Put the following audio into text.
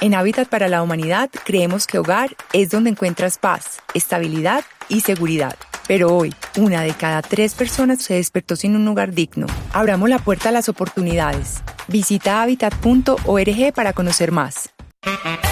En Hábitat para la Humanidad creemos que hogar es donde encuentras paz, estabilidad y seguridad. Pero hoy, 1 de cada 3 personas se despertó sin un hogar digno. Abramos la puerta a las oportunidades. Visita habitat.org para conocer más.